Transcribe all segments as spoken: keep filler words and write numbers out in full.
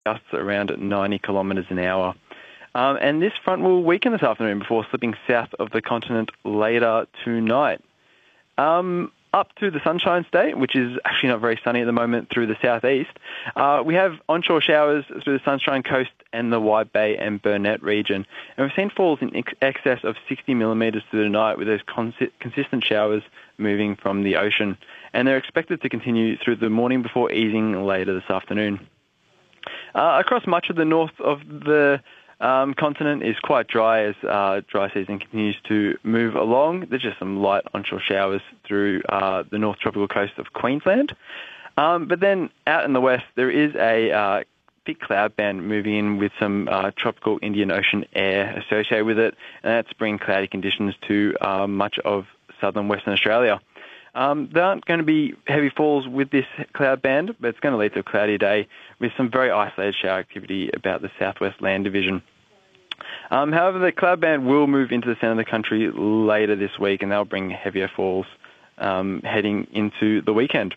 gusts around ninety kilometres an hour. Um, and this front will weaken this afternoon before slipping south of the continent later tonight. Um, up to the Sunshine State, which is actually not very sunny at the moment through the southeast, uh, we have onshore showers through the Sunshine Coast and the Wide Bay and Burnett region. And we've seen falls in ex- excess of sixty millimetres through the night, with those consi- consistent showers moving from the ocean. And they're expected to continue through the morning before easing later this afternoon. Uh, across much of the north of the Um, continent is quite dry as uh, dry season continues to move along. There's just some light onshore showers through uh, the north tropical coast of Queensland. Um, but then out in the west, there is a uh, thick cloud band moving in with some uh, tropical Indian Ocean air associated with it, and that's bringing cloudy conditions to uh, much of southern Western Australia. Um, there aren't going to be heavy falls with this cloud band, but it's going to lead to a cloudy day with some very isolated shower activity about the southwest land division. Um, however, the cloud band will move into the centre of the country later this week, and they'll bring heavier falls um, heading into the weekend.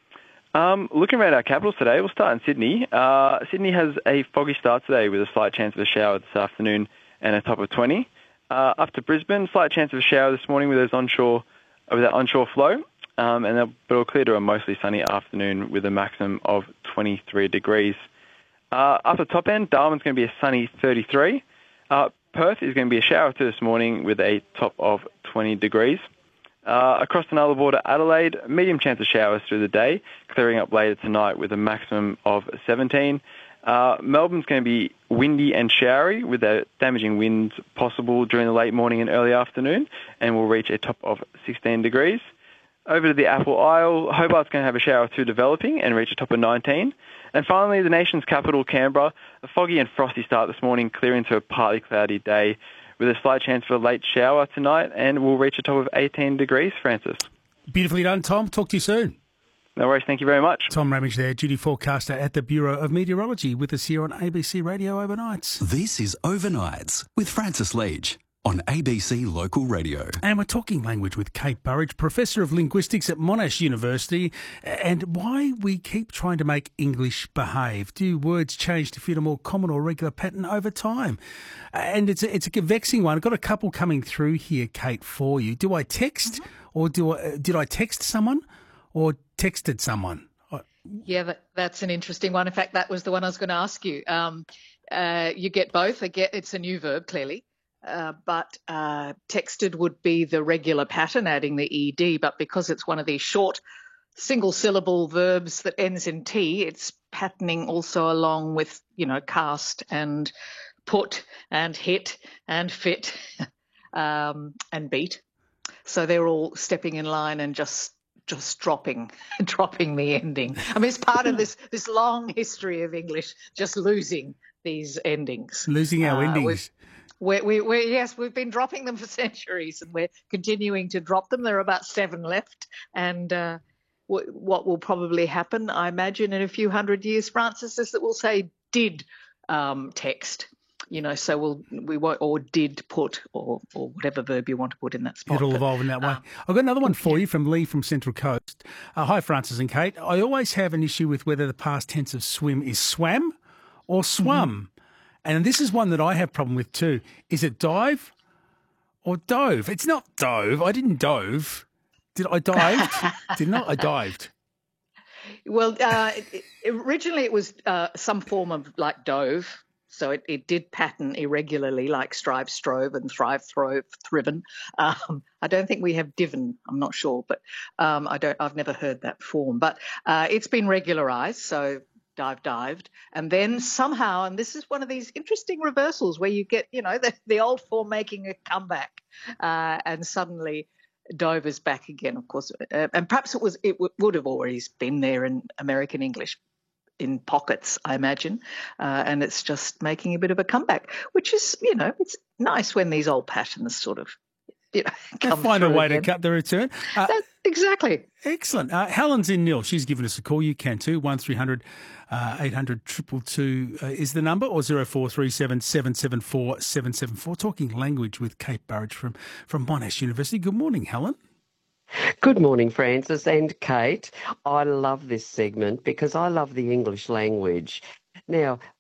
Um, looking around our capitals today, we'll start in Sydney. Uh, Sydney has a foggy start today with a slight chance of a shower this afternoon and a top of twenty. Uh, up to Brisbane, slight chance of a shower this morning with those onshore with that onshore flow, um, and but it'll clear to a mostly sunny afternoon with a maximum of twenty-three degrees. Uh, up the top end, Darwin's going to be a sunny thirty-three. Uh, Perth is going to be a shower to this morning with a top of twenty degrees. Uh, across the Nulla border, Adelaide, medium chance of showers through the day, clearing up later tonight with a maximum of seventeen. Uh, Melbourne's going to be windy and showery with a damaging winds possible during the late morning and early afternoon, and will reach a top of sixteen degrees. Over to the Apple Isle, Hobart's going to have a shower or two developing and reach a top of nineteen. And finally, the nation's capital, Canberra, a foggy and frosty start this morning, clearing to a partly cloudy day with a slight chance for a late shower tonight, and will reach a top of eighteen degrees, Francis. Beautifully done, Tom. Talk to you soon. No worries. Thank you very much. Tom Ramage there, duty forecaster at the Bureau of Meteorology, with us here on A B C Radio Overnights. This is Overnights with Francis Leach on A B C Local Radio. And we're talking language with Kate Burridge, Professor of Linguistics at Monash University, and why we keep trying to make English behave. Do words change to fit a more common or regular pattern over time? And it's a, it's a vexing one. I've got a couple coming through here, Kate, for you. Do I text, or do I, did I text someone, or texted someone? Yeah, that, that's an interesting one. In fact, that was the one I was going to ask you. Um, uh, you get both. I get, it's a new verb, clearly. Uh, but uh, texted would be the regular pattern, adding the ed. But because it's one of these short single-syllable verbs that ends in T, it's patterning also along with, you know, cast and put and hit and fit um, and beat. So they're all stepping in line and just just dropping, dropping the ending. I mean, it's part of this this long history of English, just losing these endings. Losing our uh, endings. We're, we we yes, we've been dropping them for centuries, and we're continuing to drop them. There are about seven left, and uh, w- what will probably happen, I imagine, in a few hundred years, Francis, is that we'll say did um, text. You know, so we'll we won't, or did put, or or whatever verb you want to put in that spot. It'll but, evolve in that way. um, I've got another one for you from Lee from Central Coast. Uh, hi, Francis and Kate. I always have an issue with whether the past tense of swim is swam or swum. Mm-hmm. And this is one that I have problem with too. Is it dive or dove? It's not dove. I didn't dove. Did I dived? Didn't I? I dived. Well, uh, it, it, originally it was uh, some form of like dove. So it, it did pattern irregularly, like strive, strove, and thrive, throve, thriven. Um, I don't think we have diven. I'm not sure, but um, I don't. I've never heard that form. But uh, it's been regularised. So dive, dived, and then somehow, and this is one of these interesting reversals where you get, you know, the, the old form making a comeback, uh, and suddenly dove is back again. Of course, uh, and perhaps it was it w- would have always been there in American English, in pockets, I imagine, uh, and it's just making a bit of a comeback, which is, you know, it's nice when these old patterns sort of, you know, come find a way again. to cut the return. Uh, That, exactly. Excellent. Uh, Helen's in Nil. She's given us a call. You can too. One three hundred eight hundred two two two uh, is the number, or zero four three seven seven seven four seven seven four. Talking language with Kate Burridge from from Monash University. Good morning, Helen. Good morning, Francis and Kate. I love this segment because I love the English language. Now,